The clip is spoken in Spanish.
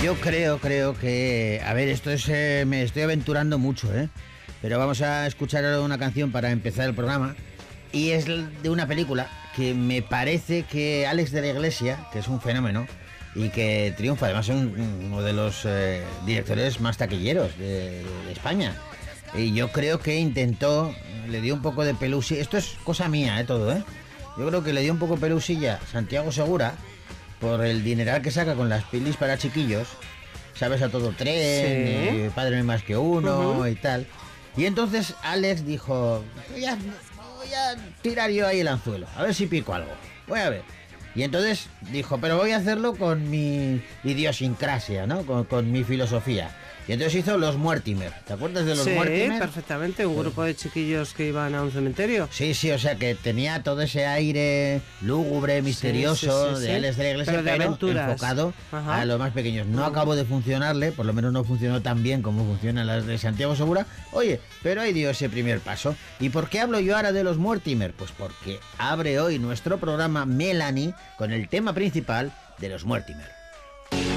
Yo creo que... A ver, esto es... me estoy aventurando mucho, ¿eh? Pero vamos a escuchar ahora una canción para empezar el programa. Y es de una película que me parece que Alex de la Iglesia, que es un fenómeno y que triunfa, además es uno de los directores más taquilleros de España. Y yo creo que intentó, le dio un poco de pelusilla. Esto es cosa mía, todo, ¿eh? Yo creo que le dio un poco de pelusilla Santiago Segura por el dineral que saca con las pelis para chiquillos. Sabes, A Todo Tren, Sí. Padre no hay más que uno y tal. Y entonces Alex dijo, voy a tirar yo ahí el anzuelo, a ver si pico algo. Voy a ver. Y entonces dijo, pero voy a hacerlo con mi idiosincrasia, ¿no? Con mi filosofía. Y entonces hizo Los Mortimer. ¿Te acuerdas de Los Mortimer? Sí, perfectamente. Un grupo de chiquillos que iban a un cementerio. Sí, o sea que tenía todo ese aire lúgubre, misterioso sí. de Alex de la Iglesia, Pero de aventuras. enfocado Ajá. a los más pequeños. No acabó de funcionarle, por lo menos no funcionó tan bien como funcionan las de Santiago Segura. Oye, pero ahí dio ese primer paso. ¿Y por qué hablo yo ahora de Los Mortimer? Pues porque abre hoy nuestro programa Melanie con el tema principal de Los Mortimer.